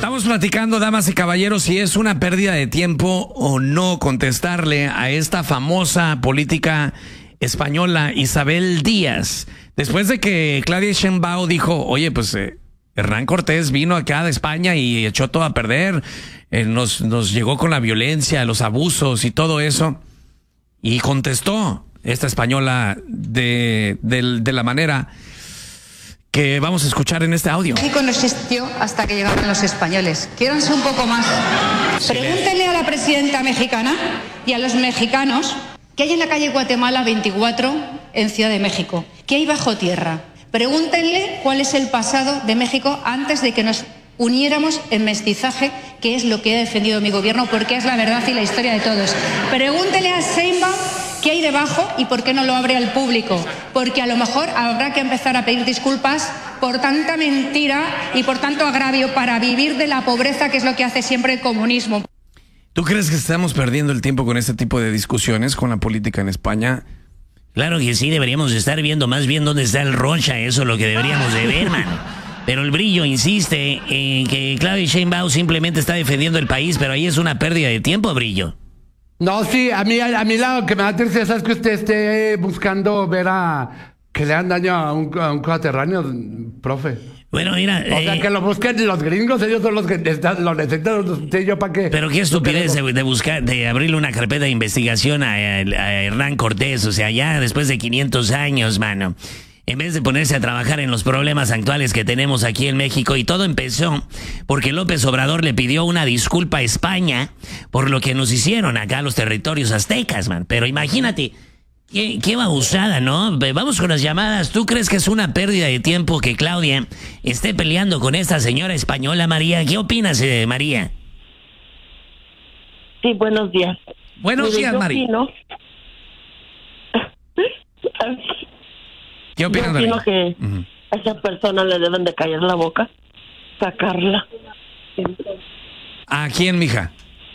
Estamos platicando, damas y caballeros, si es una pérdida de tiempo o no contestarle a esta famosa política española Isabel Díaz. Después de que Claudia Sheinbaum dijo, oye, pues Hernán Cortés vino acá de España y echó todo a perder, nos llegó con la violencia, los abusos y todo eso. Y contestó esta española de la manera que vamos a escuchar en este audio. México no existió hasta que llegaron los españoles. Quiéranse un poco más. Pregúntenle a la presidenta mexicana y a los mexicanos qué hay en la calle Guatemala 24 en Ciudad de México. ¿Qué hay bajo tierra? Pregúntenle cuál es el pasado de México antes de que nos uniéramos en mestizaje, que es lo que ha defendido mi gobierno, porque es la verdad y la historia de todos. Pregúntenle a Sheinbaum qué hay debajo y por qué no lo abre al público, porque a lo mejor habrá que empezar a pedir disculpas por tanta mentira y por tanto agravio para vivir de la pobreza, que es lo que hace siempre el comunismo. ¿Tú crees que estamos perdiendo el tiempo con este tipo de discusiones con la política en España? Claro que sí, deberíamos estar viendo más bien dónde está el Rocha, eso es lo que deberíamos de ver, man. Pero el Brillo insiste en que Claudia Sheinbaum simplemente está defendiendo el país, pero ahí es una pérdida de tiempo, Brillo. No, sí, a mí lo que me da tristeza es que usted esté buscando ver que le han daño a un coterráneo, profe. Bueno, mira... O sea, que lo busquen los gringos, ellos son los que lo necesitan, usted y yo, ¿para qué? Pero qué estupidez de buscar, de abrirle una carpeta de investigación a Hernán Cortés, o sea, ya después de 500 años, mano. En vez de ponerse a trabajar en los problemas actuales que tenemos aquí en México, y todo empezó porque López Obrador le pidió una disculpa a España por lo que nos hicieron acá los territorios aztecas, man. Pero imagínate, qué babusada, ¿no? Vamos con las llamadas. ¿Tú crees que es una pérdida de tiempo que Claudia esté peleando con esta señora española, María? ¿Qué opinas, María? Sí, buenos días. Buenos días, María. ¿Qué opinas, María? Yo opino que a esa persona le deben de callar la boca, sacarla. ¿A quién, mija?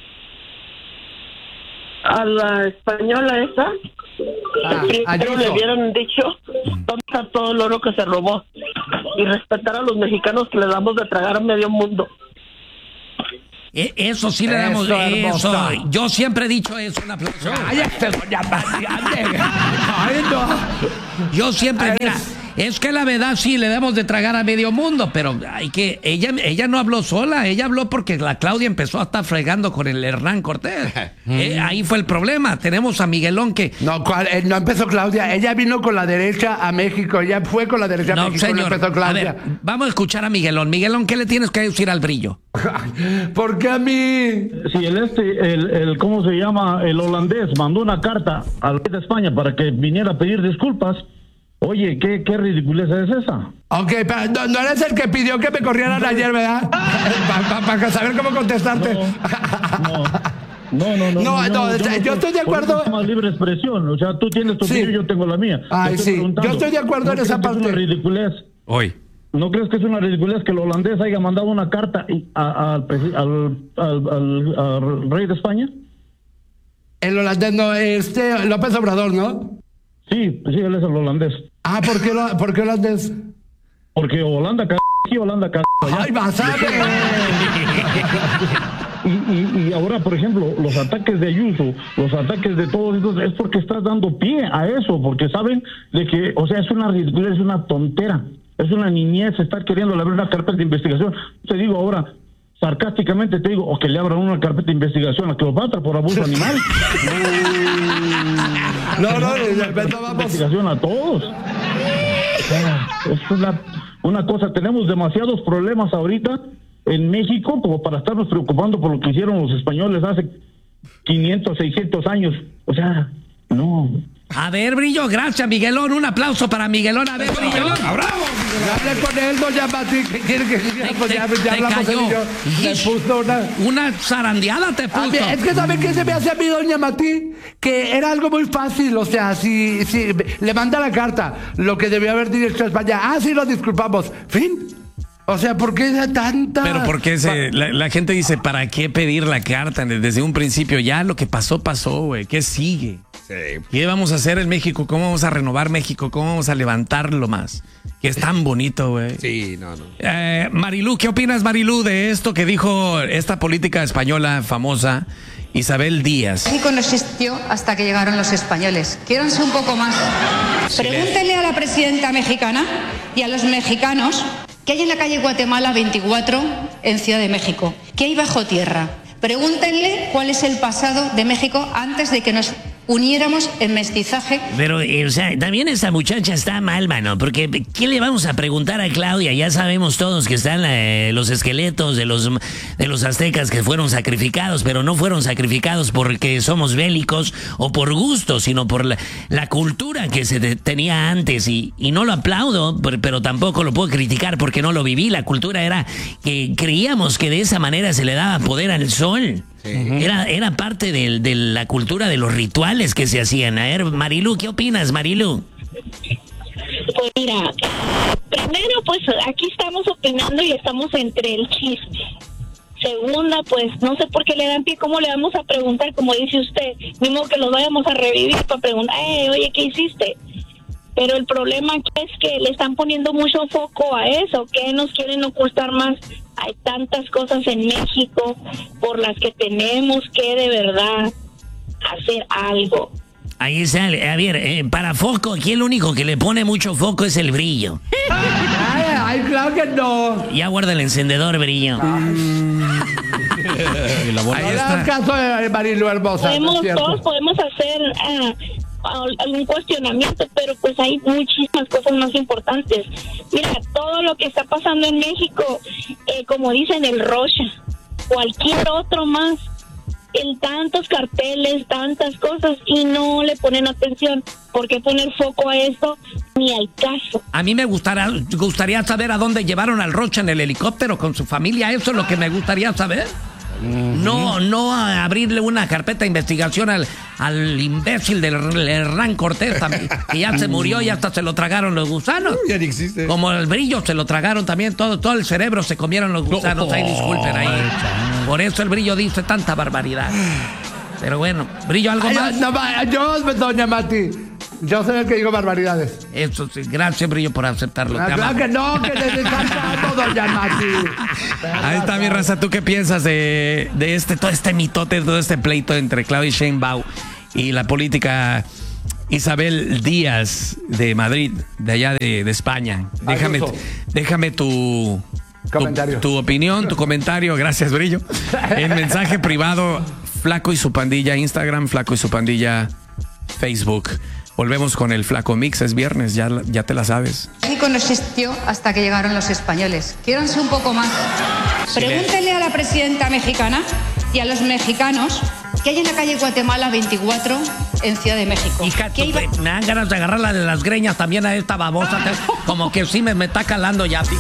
A la española esa. Primero le hubieran dicho dónde está todo el oro que se robó y respetar a los mexicanos que le damos de tragar a medio mundo. Eso sí le damos, eso. Yo siempre he dicho eso, un aplauso. ¡Cállate, doña María! ¡Ay, no! Yo siempre, mira, es que la verdad sí le damos de tragar a medio mundo, pero ella no habló sola, ella habló porque la Claudia empezó a estar fregando con el Hernán Cortés. Ahí fue el problema. Tenemos a Miguelón que... No, no empezó Claudia, ella vino con la derecha a México, ella fue con la derecha a México, señor, no empezó Claudia. A ver, vamos a escuchar a Miguelón. Miguelón, ¿qué le tienes que decir al Brillo? ¿Por qué a mí? Si ¿cómo se llama? El holandés mandó una carta al rey de España para que viniera a pedir disculpas. Oye, ¿qué ridiculez es esa? Ok, pero no eres el que pidió que me corrieran ayer, ¿verdad? Para saber cómo contestarte. No, yo estoy de acuerdo. Más libre expresión, o sea, tú tienes tu opinión y yo tengo la mía. Ay, sí, yo estoy de acuerdo en esa parte. ¿No crees que es una ridiculez? Hoy. ¿No crees que es una ridiculez que el holandés haya mandado una carta al rey de España? El holandés no, López Obrador, ¿no? Sí, él es el holandés. Ah, ¿por qué holandés? Porque Holanda aquí, Holanda allá. ¡Ay, vas a ver! Y ahora, por ejemplo, los ataques de Ayuso, los ataques de todos estos, es porque estás dando pie a eso, porque saben de que, o sea, es una ridiculez, es una tontera, es una niñez estar queriendo abrir una carpeta de investigación. Te digo ahora, sarcásticamente te digo, o que le abran una carpeta de investigación a Cleopatra por abuso animal. No, investigación a todos. Es una cosa, tenemos demasiados problemas ahorita en México como para estarnos preocupando por lo que hicieron los españoles hace 500, 600 años. O sea, no. A ver, Brillo, gracias, Miguelón. Un aplauso para Miguelón. A ver, Brillo. ¡Bravo! Hablé con él, doña Mati. ¿Qué quiere que diga? Pues ya hablamos él y yo. Le puso una zarandeada te puso. Es que ¿sabe qué se me hace a mí, doña Mati? Que era algo muy fácil. O sea, si le manda la carta, lo que debió haber dicho a España. Sí, nos disculpamos. Fin. O sea, ¿por qué tanta...? Pero porque la gente dice, ¿para qué pedir la carta? Desde un principio ya lo que pasó, güey. ¿Qué sigue? Sí. ¿Qué vamos a hacer en México? ¿Cómo vamos a renovar México? ¿Cómo vamos a levantarlo más? Que es tan bonito, güey. Sí, no. Marilú, ¿qué opinas, Marilú, de esto que dijo esta política española famosa, Isabel Díaz? México no existió hasta que llegaron los españoles. Quiéranse un poco más. Pregúntenle a la presidenta mexicana y a los mexicanos que hay en la calle Guatemala 24 en Ciudad de México. ¿Qué hay bajo tierra? Pregúntenle cuál es el pasado de México antes de que nos uniéramos en mestizaje. Pero, o sea, también esta muchacha está mal, mano, porque ¿qué le vamos a preguntar a Claudia? Ya sabemos todos que están los esqueletos de los aztecas que fueron sacrificados, pero no fueron sacrificados porque somos bélicos o por gusto, sino por la cultura que se tenía antes, y no lo aplaudo, pero tampoco lo puedo criticar porque no lo viví. La cultura era que creíamos que de esa manera se le daba poder al sol. Sí. Era parte de la cultura de los rituales que se hacían. A ver, Marilú, ¿qué opinas, Marilú? Pues mira, primero, pues aquí estamos opinando y estamos entre el chisme. Segunda, pues no sé por qué le dan pie, cómo le vamos a preguntar, como dice usted, mismo que los vayamos a revivir para preguntar, oye, ¿qué hiciste? Pero el problema es que le están poniendo mucho foco a eso, que nos quieren ocultar más. Hay tantas cosas en México por las que tenemos que de verdad hacer algo. Ahí sale, a ver, para foco, aquí el único que le pone mucho foco es el brillo. Ay, claro que no. Ya guarda el encendedor, brillo. Ahí está el caso de Marilú hermosa. Todos podemos hacer algún cuestionamiento, pero pues hay muchísimas cosas más importantes. Mira, todo lo que está pasando en México, como dicen el Rocha, cualquier otro más, en tantos carteles, tantas cosas, y no le ponen atención. ¿Por qué poner foco a eso? Ni al caso. A mí me gustaría saber a dónde llevaron al Rocha en el helicóptero con su familia. Eso es lo que me gustaría saber. No a abrirle una carpeta de investigación al imbécil del Hernán Cortés, que ya se murió y hasta se lo tragaron los gusanos. Ya ni existe. Como el brillo se lo tragaron también, todo el cerebro se comieron los gusanos. Ahí disculpen ahí. Por eso el brillo dice tanta barbaridad. Pero bueno, brillo, ¿algo más? Yo, doña Mati, yo soy el que digo barbaridades. Eso sí, gracias, Brillo, por aceptarlo. Claro que no, que te descansa doña Mati. Ahí está, mi raza. ¿Tú qué piensas de todo este mitote, todo este pleito entre Claudia Sheinbaum y la política Isabel Díaz de Madrid, de allá de España? Déjame tu comentario. Tu opinión, tu comentario. Gracias, Brillo. En mensaje privado, Flaco y su pandilla Instagram, Flaco y su pandilla Facebook. Volvemos con el Flaco Mix, es viernes, ya te la sabes. México no existió hasta que llegaron los españoles. Quiéranse un poco más. Pregúntenle a la presidenta mexicana y a los mexicanos que hay en la calle Guatemala 24 en Ciudad de México. Hija, me dan ganas de agarrarla de las greñas también a esta babosa. Como que sí me está calando ya.